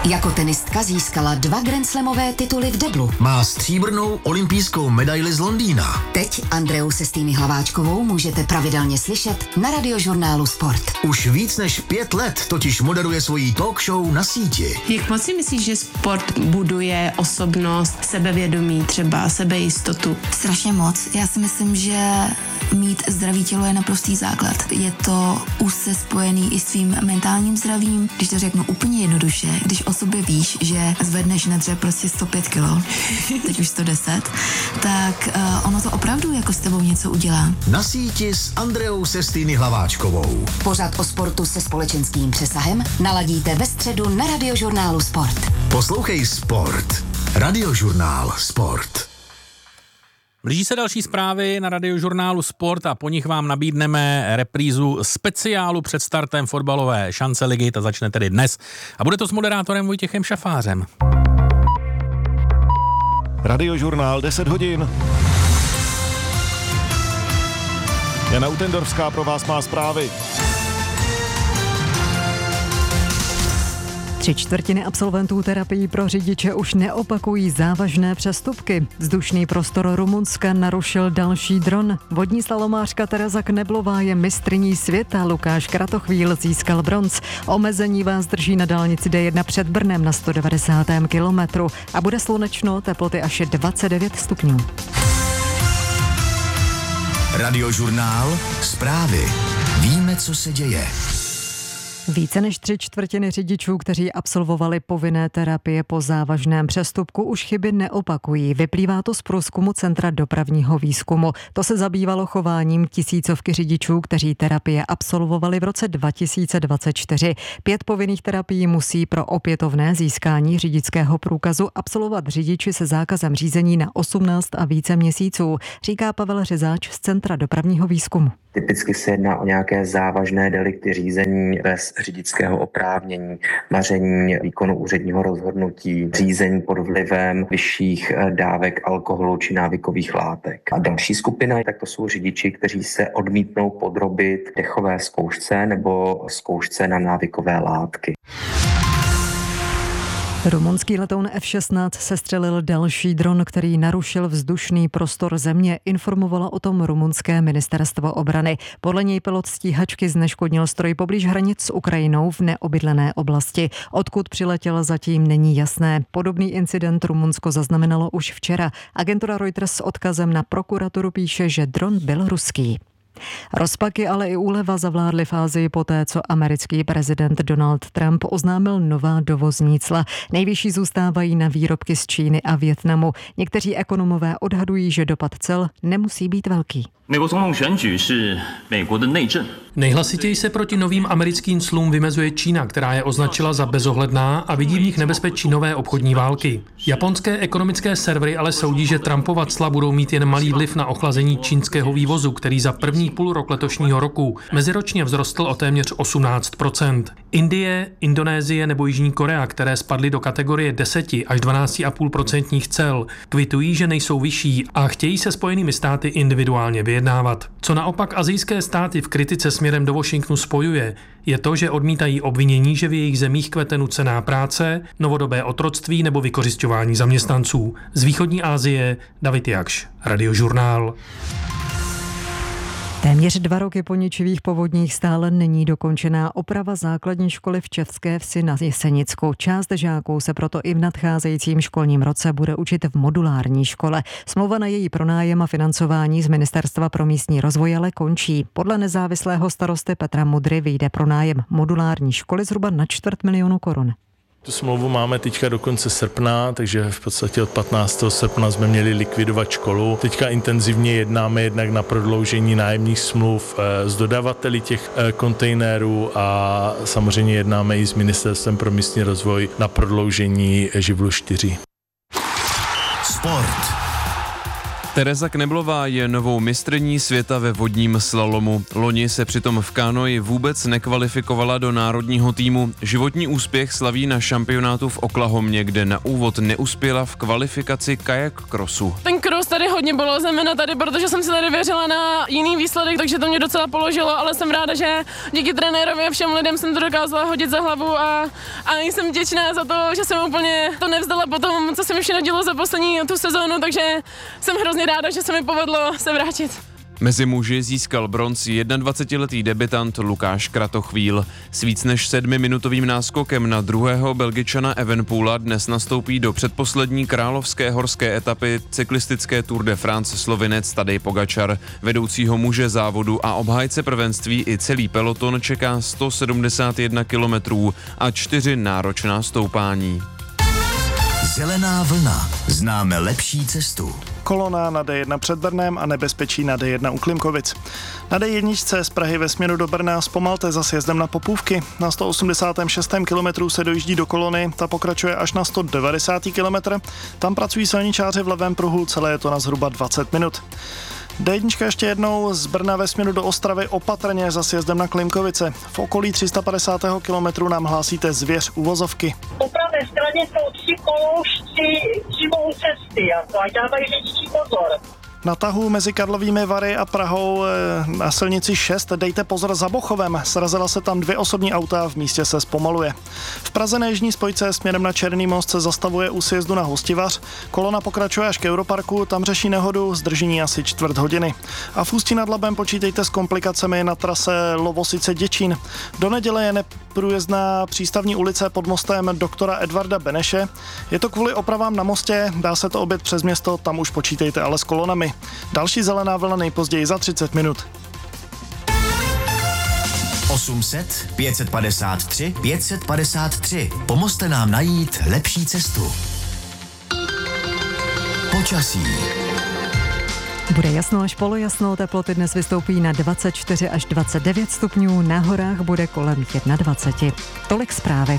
Jako tenistka získala 2 grandslamové tituly v deblu. Má stříbrnou olympijskou medaili z Londýna. Teď Andreu Sestými Hlaváčkovou můžete pravidelně slyšet na Radiožurnálu Sport. Už víc než 5 let totiž moderuje svoji talk show na síti. Jak moc si myslíš, že sport buduje osobnost, sebevědomí, třeba sebejistotu? Strašně moc. Já si myslím, že mít zdravý tělo je naprostý základ. Je to úzce spojený i s tvým mentálním zdravím. Když to řeknu úplně jednoduše, když o sobě víš, že zvedneš na dřep prostě 105 kilo, teď už 110, tak ono to opravdu jako s tebou něco udělá. Na síti s Andreou Sestými Hlaváčkovou. Pořad o sportu se společenským přesahem naladíte ve středu na Radiožurnálu Sport. Poslouchej Sport. Radiožurnál Sport. Blíží se další zprávy na Radiožurnálu Sport a po nich vám nabídneme reprízu speciálu před startem fotbalové šance ligy. Ta začne tedy dnes a bude to s moderátorem Vojtěchem Šafářem. Radiožurnál 10 hodin. Jana Utendorská pro vás má zprávy. 3/4 absolventů terapií pro řidiče už neopakují závažné přestupky. Vzdušný prostor Rumunska narušil další dron. Vodní slalomářka Tereza Kneblová je mistryní světa. Lukáš Kratochvíl získal bronz. Omezení vás drží na dálnici D1 před Brnem na 190. kilometru a bude slunečno, teploty až 29 stupňů. Radiožurnál Zprávy. Víme, co se děje. Více než 3/4 řidičů, kteří absolvovali povinné terapie po závažném přestupku, už chyby neopakují. Vyplývá to z průzkumu Centra dopravního výzkumu. To se zabývalo chováním tisícovky řidičů, kteří terapie absolvovali v roce 2024. 5 povinných terapií musí pro opětovné získání řidičského průkazu absolvovat řidiči se zákazem řízení na 18 a více měsíců, říká Pavel Řezáč z Centra dopravního výzkumu. Typicky se jedná o nějaké závažné delikty řízení bez řidičského oprávnění, maření výkonu úředního rozhodnutí, řízení pod vlivem vyšších dávek alkoholu či návykových látek. A další skupina, tak to jsou řidiči, kteří se odmítnou podrobit dechové zkoušce nebo zkoušce na návykové látky. Rumunský letoun F-16 sestřelil další dron, který narušil vzdušný prostor země, informovalo o tom rumunské ministerstvo obrany. Podle něj pilot stíhačky zneškodnil stroj poblíž hranic s Ukrajinou v neobydlené oblasti. Odkud přiletěl, zatím není jasné. Podobný incident Rumunsko zaznamenalo už včera. Agentura Reuters s odkazem na prokuraturu píše, že dron byl ruský. Rozpaky, ale i úleva zavládly v Asii poté, co americký prezident Donald Trump oznámil nová dovozní cla. Nejvyšší zůstávají na výrobky z Číny a Vietnamu. Někteří ekonomové odhadují, že dopad cel nemusí být velký. Nejhlasitěji se proti novým americkým clům vymezuje Čína, která je označila za bezohledná a vidí v nich nebezpečí nové obchodní války. Japonské ekonomické servery ale soudí, že Trumpova cla budou mít jen malý vliv na ochlazení čínského vývozu, který za první půlrok letošního roku meziročně vzrostl o téměř 18%. Indie, Indonésie nebo Jižní Korea, které spadly do kategorie 10 až 12,5% cel, kvitují, že nejsou vyšší a chtějí se Spojenými státy individuálně vyjednávat. Co naopak asijské státy v kritice směrem do Washingtonu spojuje, je to, že odmítají obvinění, že v jejich zemích kvete nucená práce, novodobé otroctví nebo vykořisťování zaměstnanců. Z východní Asie David Jakš, Radiožurnál. Téměř 2 roky po ničivých povodních stále není dokončená oprava základní školy v České Vsi na Jesenicku. Část žáků se proto i v nadcházejícím školním roce bude učit v modulární škole. Smlouva na její pronájem a financování z Ministerstva pro místní rozvoj ale končí. Podle nezávislého starosty Petra Mudry vyjde pronájem modulární školy zhruba na 250 000 korun. Tu smlouvu máme teďka do konce srpna, takže v podstatě od 15. srpna jsme měli likvidovat školu. Teďka intenzivně jednáme jednak na prodloužení nájemních smluv s dodavateli těch kontejnerů a samozřejmě jednáme i s Ministerstvem pro místní rozvoj na prodloužení živlu 4. Sport. Tereza Kneblová je novou mistryní světa ve vodním slalomu. Loni se přitom v kánoji vůbec nekvalifikovala do národního týmu. Životní úspěch slaví na šampionátu v Oklahomě, kde na úvod neuspěla v kvalifikaci kajak crossu. Ten cross tady hodně bylo zejména tady, protože jsem si tady věřila na jiný výsledek, takže to mě docela položilo, ale jsem ráda, že díky trenérovi a všem lidem jsem to dokázala hodit za hlavu a jsem vděčná za to, že jsem úplně to nevzdala po tom, co se mi všechno dělo za poslední tu sezónu, takže jsem hrozně ráda, že se mi povedlo se vrátit. Mezi muži získal bronz 21letý debutant Lukáš Kratochvíl. S víc než 7minutovým náskokem na druhého Belgičana Evenepoela dnes nastoupí do předposlední královské horské etapy cyklistické Tour de France Slovinec Tadej Pogačar. Vedoucího muže závodu a obhájce prvenství i celý peloton čeká 171 kilometrů a 4 náročná stoupání. Zelená vlna. Známe lepší cestu. Kolona na D1 před Brnem a nebezpečí na D1 u Klimkovic. Na D1 z Prahy ve směru do Brna zpomalte za sjezdem na Popůvky. Na 186. kilometru se dojíždí do kolony, ta pokračuje až na 190. kilometr. Tam pracují silničáři v levém pruhu, celé je to na zhruba 20 minut. D1 ještě jednou z Brna ve směru do Ostravy opatrně za sjezdem na Klimkovice. V okolí 350. kilometru nám hlásíte Zvěř uvozovky. Po pravé straně jsou 3 koloušci křivou cesty, a dávají řidiči pozor. Na tahu mezi Karlovými Vary a Prahou na silnici 6 dejte pozor za Bochovem. Srazila se tam 2 osobní auta, v místě se zpomaluje. V Praze na jižní spojce směrem na Černý most se zastavuje u sjezdu na Hostivař. Kolona pokračuje až k Europarku, tam řeší nehodu, zdržení asi 1/4 hodiny. A v Ústí nad Labem počítejte s komplikacemi na trase Lovosice-Děčín. Do neděle je neprůjezdná přístavní ulice pod mostem doktora Edvarda Beneše. Je to kvůli opravám na mostě, dá se to objet přes město, tam už počítejte ale s kolonami. Další zelená vlna nejpozději za 30 minut. 800 553 553. Pomozte nám najít lepší cestu. Počasí. Bude jasno až polojasno, teploty dnes vystoupí na 24 až 29 stupňů, na horách bude kolem 21. Tolik zprávy.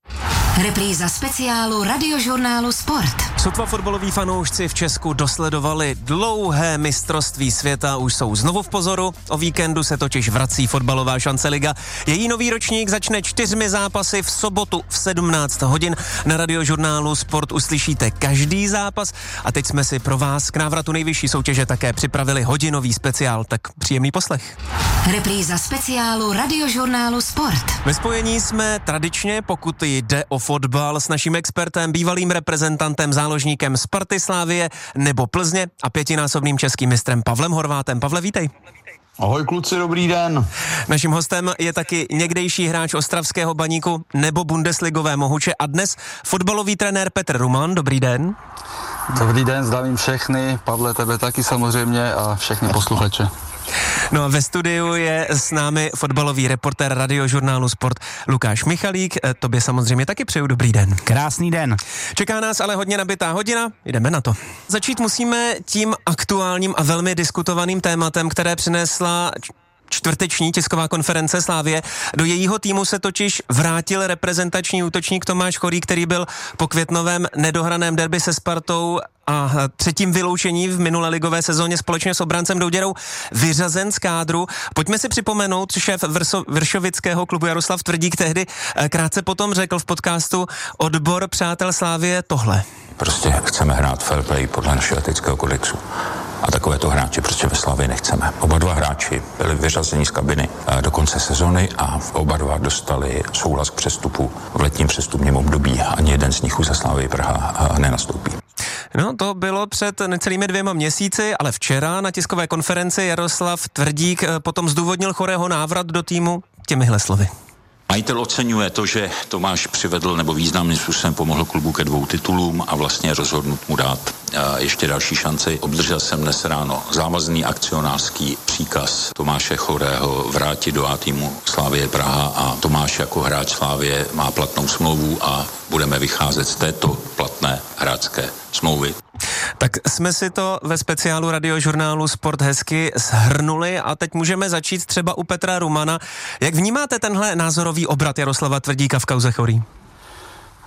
Repríza speciálu Radiožurnálu Sport. Sotva fotbaloví fanoušci v Česku dosledovali dlouhé mistrovství světa, už jsou znovu v pozoru. O víkendu se totiž vrací fotbalová šance liga. Její nový ročník začne 4 zápasy v sobotu v 17 hodin. Na Radiožurnálu Sport uslyšíte každý zápas a teď jsme si pro vás k návratu nejvyšší soutěže také připravili hodinový speciál, tak příjemný poslech. Repríza speciálu Radiožurnálu Sport. Ve spojení jsme tradičně, pokud jde o fotbal, s naším expertem, bývalým reprezentantem, záložníkem Sparty, Slávie nebo Plzně a 5násobným českým mistrem Pavlem Horvátem. Pavle, vítej. Ahoj kluci, dobrý den. Naším hostem je taky někdejší hráč ostravského Baníku nebo bundesligové Mohuče a dnes fotbalový trenér Petr Ruman. Dobrý den. Dobrý den, zdravím všechny, Pavle, tebe taky samozřejmě a všechny posluchače. No a ve studiu je s námi fotbalový reportér Radiožurnálu Sport Lukáš Michalík. Tobě samozřejmě taky přeju dobrý den. Krásný den. Čeká nás ale hodně nabitá hodina, jdeme na to. Začít musíme tím aktuálním a velmi diskutovaným tématem, které přinesla čtvrteční tisková konference Slávie. Do jejího týmu se totiž vrátil reprezentační útočník Tomáš Chorý, který byl po květnovém nedohraném derby se Spartou a 3. vyloučení v minulé ligové sezóně společně s obrancem Douděrou vyřazen z kádru. Pojďme si připomenout, šéf vršovického klubu Jaroslav Tvrdík tehdy krátce potom řekl v podcastu Odbor přátel Slávie tohle. Prostě chceme hrát fair play podle našeho etického kodexu. A takovéto hráči prostě ve Slavii nechceme. Oba dva hráči byli vyřazeni z kabiny do konce sezony a oba dva dostali souhlas k přestupu v letním přestupním období. Ani jeden z nich už za Slavii Praha nenastoupí. No, to bylo před necelými 2 měsíci, ale včera na tiskové konferenci Jaroslav Tvrdík potom zdůvodnil Chorého návrat do týmu těmihle slovy. Majitel oceňuje to, že Tomáš přivedl nebo významným způsobem pomohl klubu ke 2 titulům a vlastně rozhodnut mu dát ještě další šanci. Obdržel jsem dnes ráno závazný akcionářský příkaz Tomáše Chorého vrátit do A týmu Slavie Praha a Tomáš jako hráč Slavie má platnou smlouvu a budeme vycházet z této platné hráčské smlouvy. Tak jsme si to ve speciálu Radiožurnálu Sport hezky shrnuli a teď můžeme začít třeba u Petra Rumana. Jak vnímáte tenhle názorový obrat Jaroslava Tvrdíka v kauze Chorý?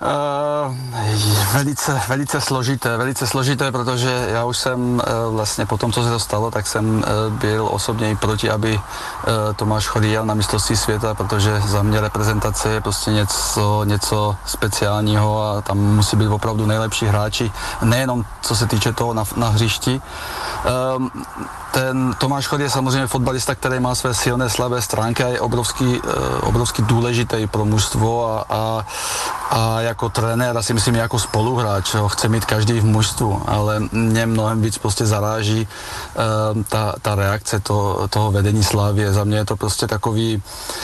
Velice složité, protože já už jsem vlastně po tom, co se to stalo, tak jsem byl osobně i proti, aby Tomáš Chorý jel na mistrovství světa, protože za mě reprezentace je prostě něco speciálního a tam musí být opravdu nejlepší hráči, nejenom co se týče toho na hřišti. Ten Tomáš Chorý je samozřejmě fotbalista, který má své silné, slabé stránky a je obrovský důležitý pro mužstvo a jako trenér, asi myslím jako spoluhráč, ho chce mít každý v mužstvu, ale mě mnohem víc prostě zaráží ta reakce toho vedení Slavie. Za mě je to prostě takový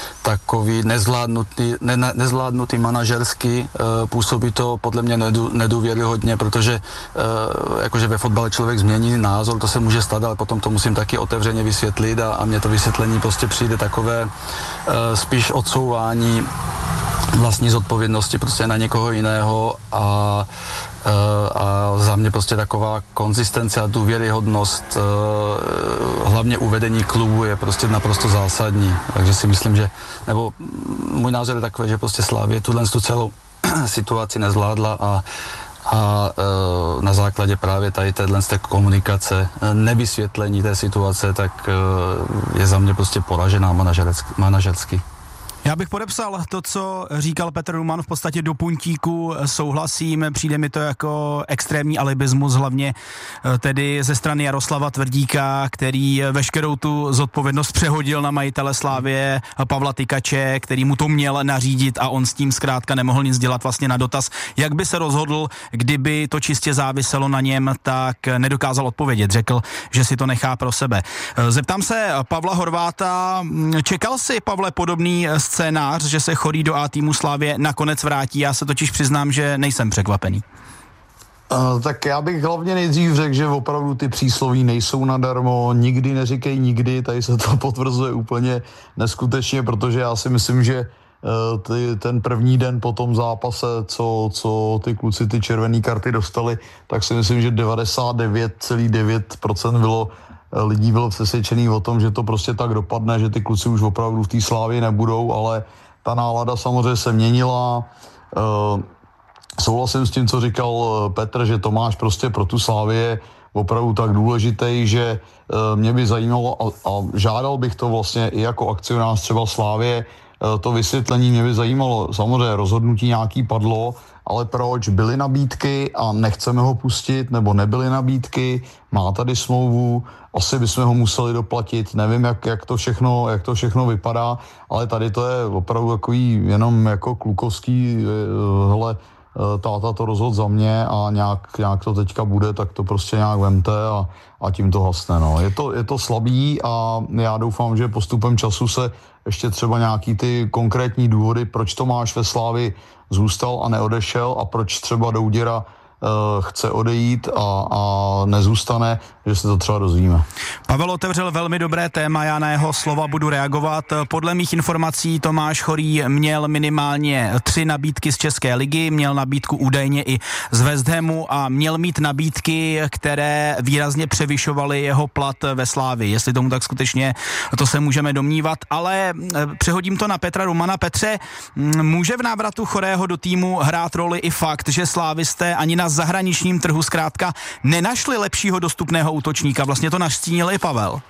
nezvládnutý manažerský, působí to podle mě nedůvěryhodně, protože jakože ve fotbale člověk změní názor, to se může stát, ale potom to musím taky otevřeně vysvětlit a mně to vysvětlení prostě přijde takové spíš odsouvání vlastní zodpovědnosti prostě na někoho jiného a za mě prostě taková konzistence a důvěryhodnost hlavně uvedení klubu je prostě naprosto zásadní. Takže si myslím, že, nebo můj názor je takový, že prostě Slavie tu celou situaci nezvládla a na základě právě tady této komunikace, nevysvětlení té situace, tak je za mě prostě poražená manažersky. Já bych podepsal to, co říkal Petr Ruman, v podstatě do puntíku souhlasím, přijde mi to jako extrémní alibismus, hlavně tedy ze strany Jaroslava Tvrdíka, který veškerou tu zodpovědnost přehodil na majitele Slavie Pavla Tykače, který mu to měl nařídit a on s tím zkrátka nemohl nic dělat. Vlastně na dotaz, jak by se rozhodl, kdyby to čistě záviselo na něm, tak nedokázal odpovědět. Řekl, že si to nechá pro sebe. Zeptám se Pavla Horváta, čekal si, Pavle, podobný scénář, že se Chorý do A týmu Slavie nakonec vrátí? Já se totiž přiznám, že nejsem překvapený. Tak já bych hlavně nejdřív řekl, že opravdu ty přísloví nejsou nadarmo, nikdy neříkej nikdy, tady se to potvrzuje úplně neskutečně, protože já si myslím, že ten první den po tom zápase, co ty kluci ty červené karty dostali, tak si myslím, že 99,9% lidí bylo přesvědčený o tom, že to prostě tak dopadne, že ty kluci už opravdu v té Slávii nebudou, ale ta nálada samozřejmě se měnila. Souhlasím s tím, co říkal Petr, že Tomáš prostě pro tu Slávii je opravdu tak důležitý, že mě by zajímalo a žádal bych to vlastně i jako akcionář třeba Slávie, to vysvětlení mě by zajímalo. Samozřejmě rozhodnutí nějaký padlo, ale proč? Byly nabídky a nechceme ho pustit, nebo nebyly nabídky, má tady smlouvu, asi bychom ho museli doplatit, nevím, jak to všechno vypadá, ale tady to je opravdu takový jenom jako klukovský, hele, táta to rozhodl za mě a nějak to teďka bude, tak to prostě nějak vemte a tím to hasne. No. Je to slabý a já doufám, že postupem času se ještě třeba nějaký ty konkrétní důvody, proč Tomáš ve Slávii zůstal a neodešel a proč třeba Douděra chce odejít a nezůstane, že se to třeba dozvíme. Pavel otevřel velmi dobré téma, já na jeho slova budu reagovat. Podle mých informací Tomáš Chorý měl minimálně 3 nabídky z České ligy, měl nabídku údajně i z West Hamu a měl mít nabídky, které výrazně převyšovaly jeho plat ve Slávii. Jestli tomu tak skutečně, to se můžeme domnívat, ale přehodím to na Petra Rumana. Petře, může v návratu Chorého do týmu hrát roli i fakt, že slávisté ani na zahraničním trhu zkrátka nenašli lepšího dostupného útočníka? Vlastně to nastínil i Pavel.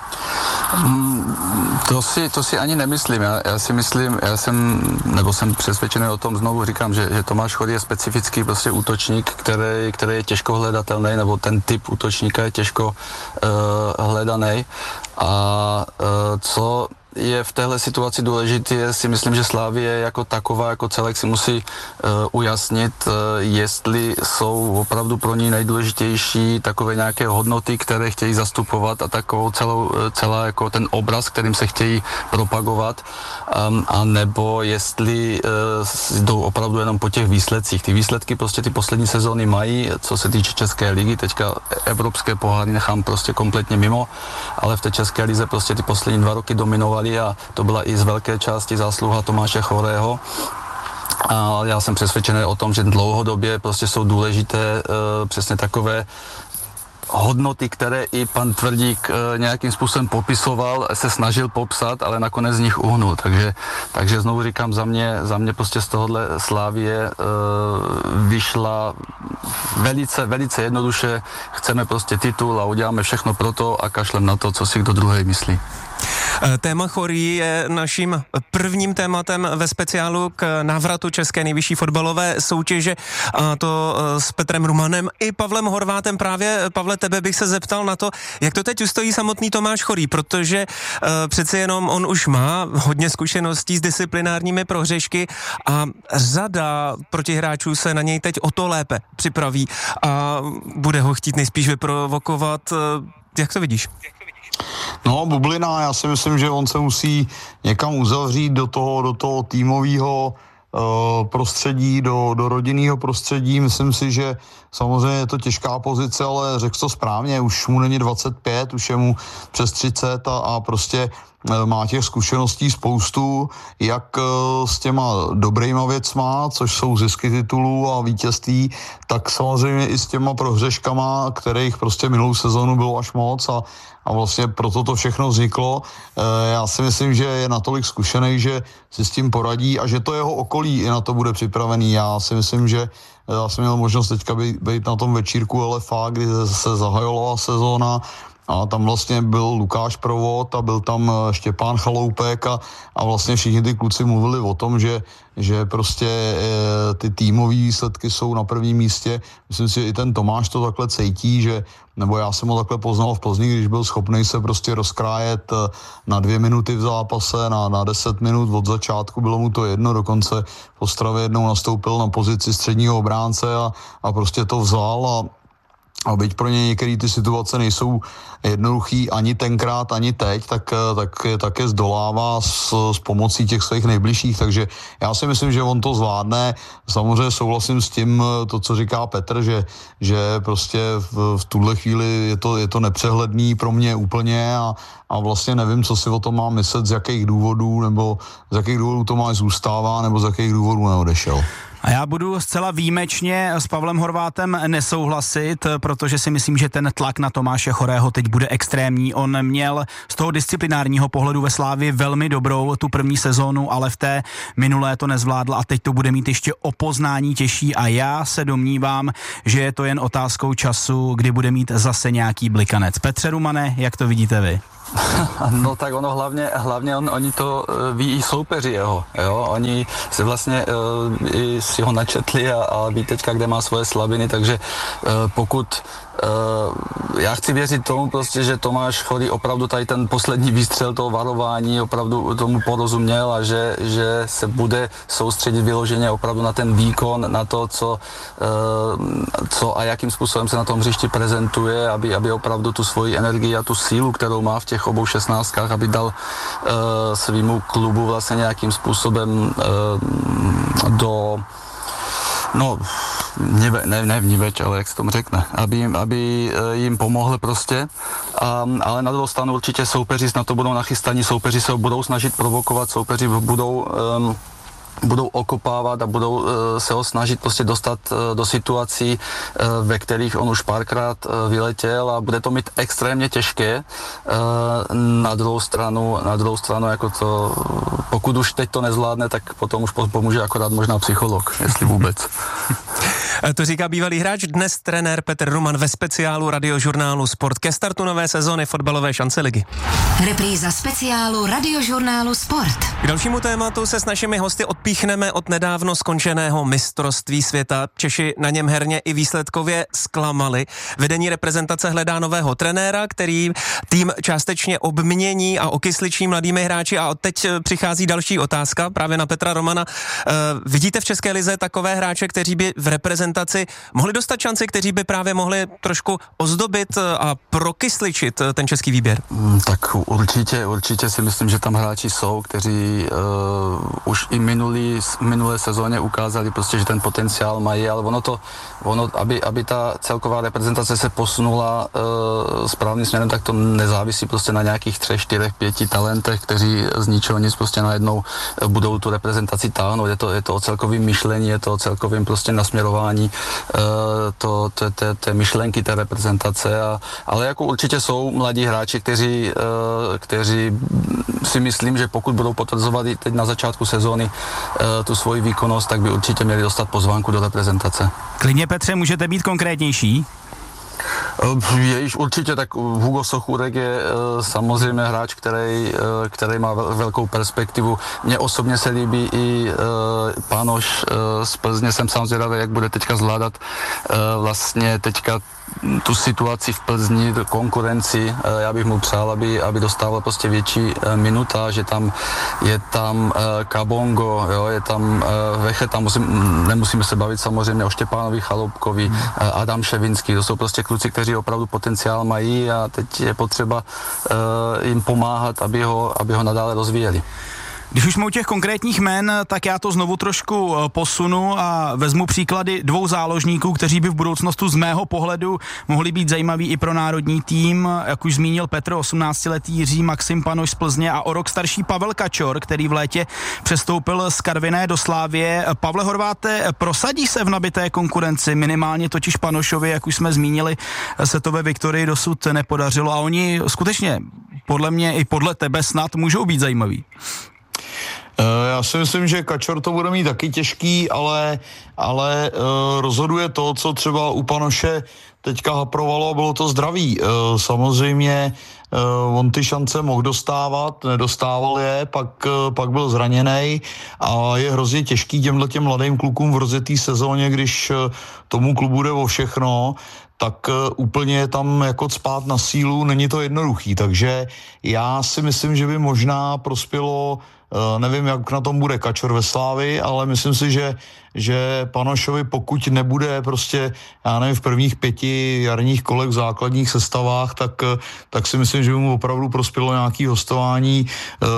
To si ani nemyslím. Já si myslím, jsem přesvědčený o tom, znovu říkám, že Tomáš Chorý je specifický prostě útočník, který je těžko hledatelný, nebo ten typ útočníka je těžko hledaný. A co je v téhle situaci důležité, si myslím, že Slavie jako taková, jako celek si musí ujasnit, jestli jsou opravdu pro ní nejdůležitější takové nějaké hodnoty, které chtějí zastupovat a takovou celá jako ten obraz, kterým se chtějí propagovat, a nebo jestli jdou opravdu jenom po těch výsledcích. Ty výsledky prostě ty poslední sezóny mají, co se týče České ligy, teďka evropské poháry nechám prostě kompletně mimo, ale v té České lize prostě ty poslední 2 roky dominovali a to byla i z velké části zásluha Tomáše Chorého. A já jsem přesvědčený o tom, že dlouhodobě prostě jsou důležité přesně takové hodnoty, které i pan Tvrdík nějakým způsobem popisoval, se snažil popsat, ale nakonec z nich uhnul. Takže znovu říkám, za mě prostě z tohohle Slavie vyšla velice jednoduše. Chceme prostě titul a uděláme všechno pro to a kašlem na to, co si kdo druhý myslí. Téma chorý je naším prvním tématem ve speciálu k návratu české nejvyšší fotbalové soutěže, a to s Petrem Rumanem i Pavlem Horvátem. Právě, Pavle, tebe bych se zeptal na to, jak to teď ustojí samotný Tomáš Chorý, protože přeci jenom on už má hodně zkušeností s disciplinárními prohřešky a řada protihráčů se na něj teď o to lépe připraví a bude ho chtít nejspíš vyprovokovat. Jak to vidíš? No, bublina, já si myslím, že on se musí někam uzavřít do toho týmového prostředí, do rodinného prostředí. Myslím si, že samozřejmě je to těžká pozice, ale řekl to správně, už mu není 25, už je mu přes 30 a prostě má těch zkušeností spoustu, jak s těma dobrýma věcma, což jsou zisky titulů a vítězství, tak samozřejmě i s těma prohřeškama, kterých prostě minulou sezónu bylo až moc a vlastně proto to všechno vzniklo. Já si myslím, že je natolik zkušený, že si s tím poradí a že to jeho okolí i na to bude připravený. Já si myslím, že já jsem měl možnost teďka být na tom večírku LFA, kdy se zahajovala sezóna a tam vlastně byl Lukáš Provod a byl tam Štěpán Chaloupek a vlastně všichni ty kluci mluvili o tom, že prostě ty týmové výsledky jsou na prvním místě. Myslím si, že i ten Tomáš to takhle cítí, nebo já jsem ho takhle poznal v Plzni, když byl schopný se prostě rozkrájet na 2 minuty v zápase, na 10 minut od začátku, bylo mu to jedno, dokonce v Ostravě jednou nastoupil na pozici středního obránce a prostě to vzal a byť pro ně některé ty situace nejsou jednoduchý ani tenkrát, ani teď, tak je zdolává s pomocí těch svých nejbližších, takže já si myslím, že on to zvládne. Samozřejmě souhlasím s tím, to, co říká Petr, že prostě v tuhle chvíli je to nepřehledný pro mě úplně a vlastně nevím, co si o tom mám myslet, z jakých důvodů, nebo z jakých důvodů Tomáš zůstává, nebo z jakých důvodů neodešel. A já budu zcela výjimečně s Pavlem Horvátem nesouhlasit, protože si myslím, že ten tlak na Tomáše Chorého teď bude extrémní. On měl z toho disciplinárního pohledu ve Slávii velmi dobrou tu první sezónu, ale v té minulé to nezvládl a teď to bude mít ještě o poznání těžší a já se domnívám, že je to jen otázkou času, kdy bude mít zase nějaký blikanec. Petře Rumane, jak to vidíte vy? No tak ono hlavně oni to ví i soupeři jeho, jo, oni si vlastně i si ho načetli a ví teďka, kde má svoje slabiny, takže pokud já chci věřit tomu prostě, že Tomáš Chorý opravdu tady ten poslední výstřel toho varování opravdu tomu porozuměl a že se bude soustředit vyloženě opravdu na ten výkon, na to, co a jakým způsobem se na tom hřišti prezentuje, aby opravdu tu svoji energii a tu sílu, kterou má v těch obou 16, aby dal svýmu klubu vlastně nějakým způsobem ne vníveč, ale jak se tomu řekne, aby jim pomohl prostě, ale na druhou stranu určitě soupeři na to budou nachystaní, soupeři se budou snažit provokovat, soupeři budou okopávat a budou se ho snažit prostě dostat do situací, ve kterých on už párkrát vyletěl a bude to mít extrémně těžké. Na druhou stranu jako to, pokud už teď to nezvládne, tak potom už pomůže akorát možná psycholog, jestli vůbec. To říká bývalý hráč, dnes trenér Petr Ruman ve speciálu Radiožurnálu Sport ke startu nové sezóny fotbalové šance ligy. Repríza speciálu Radiožurnálu Sport. K dalšímu tématu se s našimi hosty odpíchneme od nedávno skončeného mistrovství světa. Češi na něm herně i výsledkově zklamali. Vedení reprezentace hledá nového trenéra, který tým částečně obmění a okysličí mladými hráči. A teď přichází další otázka právě na Petra Romana. Vidíte v české lize takové hráče, kteří by v reprezentaci mohli dostat šanci, kteří by právě mohli trošku ozdobit a prokysličit ten český výběr? Tak určitě si myslím, že tam hráči jsou, kteří už i minulé sezóně ukázali prostě, že ten potenciál mají, ale aby ta celková reprezentace se posunula správným směrem, tak to nezávisí prostě na nějakých 3, 4, 5 talentech, kteří z ničeho nic prostě najednou budou tu reprezentaci táhnout. Je to o celkovém myšlení, je to o celkovém prostě nasměrování budování té myšlenky té reprezentace, ale jako určitě jsou mladí hráči, kteří si myslím, že pokud budou potvrzovat i teď na začátku sezóny tu svoji výkonnost, tak by určitě měli dostat pozvánku do reprezentace. Klidně, Petře, můžete být konkrétnější? Je již určitě, tak Hugo Sochůrek je samozřejmě hráč, který má velkou perspektivu. Mně osobně se líbí i Pánoš z Plzně, jsem sám zvědavý, jak bude teďka zvládat vlastně teďka tu situaci v Plzni, konkurenci. Já bych mu přál, aby dostával prostě větší minuta, že tam je tam Kabongo, jo, je tam Vecheta, nemusíme se bavit samozřejmě o Štěpánovi Chaloupkovi, Adam Ševinský, to jsou prostě kluci, kteří opravdu potenciál mají a teď je potřeba jim pomáhat, aby ho nadále rozvíjeli. Když už jsme u těch konkrétních jmen, tak já to znovu trošku posunu a vezmu příklady 2 záložníků, kteří by v budoucnosti z mého pohledu mohli být zajímaví i pro národní tým. Jak už zmínil Petr, 18-letý Jiří Maxim Panoš z Plzně a o rok starší Pavel Kačor, který v létě přestoupil z Karviné do Slávie. Pavle Horváte, prosadí se v nabité konkurenci, minimálně totiž Panošovi, jak už jsme zmínili, se to ve Viktorii dosud nepodařilo a oni skutečně podle mě i podle tebe snad můžou být zajímaví. Já si myslím, že Kačor to bude mít taky těžký, ale rozhoduje to, co třeba u Panoše teďka haprovalo, a bylo to zdraví. Samozřejmě on ty šance mohl dostávat, nedostával je, pak byl zraněnej a je hrozně těžký těm mladým klukům v rozjetý sezóně, když tomu klubu jde o všechno, tak úplně je tam jako cpát na sílu, není to jednoduchý, takže já si myslím, že by možná prospělo, nevím, jak na tom bude Kačor ve Slávii, ale myslím si, že Panošovi, pokud nebude prostě, já nevím, v prvních 5 jarních kolech v základních sestavách, tak si myslím, že by mu opravdu prospělo nějaký hostování.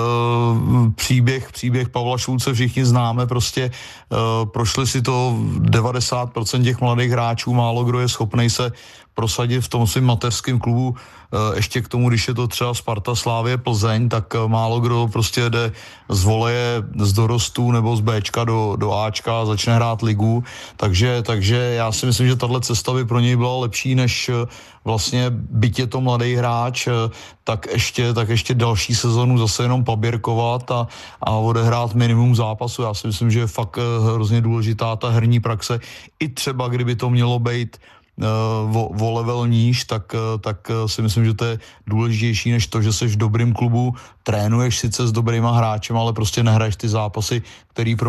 Příběh Pavla Šulce všichni známe, prostě prošli si to 90% těch mladých hráčů, málo kdo je schopnej se prosadit v tom svým mateřském klubu. Ještě k tomu, když je to třeba Sparta, Slávie, Plzeň, tak málo kdo prostě jde z voleje z dorostu nebo z Bčka do Ačka a začne hrát ligu, takže já si myslím, že tahle cesta by pro něj byla lepší, než vlastně byť je to mladý hráč, tak ještě další sezonu zase jenom paběrkovat a odehrát minimum zápasu. Já si myslím, že je fakt hrozně důležitá ta herní praxe. I třeba, kdyby to mělo být o level níž, tak si myslím, že to je důležitější než to, že jsi v dobrým klubu, trénuješ sice s dobrýma hráčem, ale prostě nehraješ ty zápasy, který pro